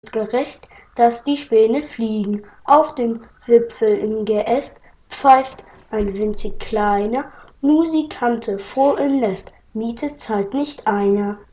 gerecht, dass die Späne fliegen. Auf dem Wipfel im Geäst pfeift ein winzig kleiner Musikante froh im Nest, Miete zahlt nicht einer.